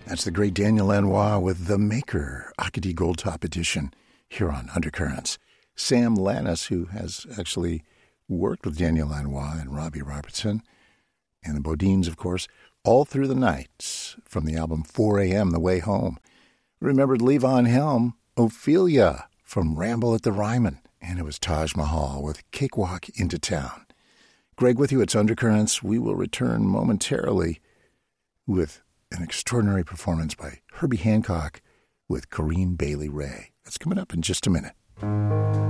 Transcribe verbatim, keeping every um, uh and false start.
That's the great Daniel Lanois with The Maker, Acadie Gold Top Edition, here on Undercurrents. Sam Lannis, who has actually worked with Daniel Lanois and Robbie Robertson, and the Bodines, of course, all through the night, from the album four a.m., The Way Home. Remembered Levon Helm, Ophelia, from Ramble at the Ryman, and it was Taj Mahal with Cakewalk into Town. Greg with you, it's Undercurrents. We will return momentarily with an extraordinary performance by Herbie Hancock with Corinne Bailey Rae. That's coming up in just a minute.